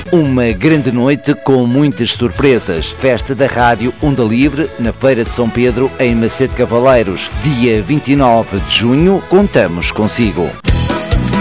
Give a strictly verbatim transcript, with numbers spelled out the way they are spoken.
Uma grande noite com muitas surpresas. Festa da Rádio Onda Livre na Feira de São Pedro, em Macedo Cavaleiros. Dia vinte e nove de junho, contamos consigo.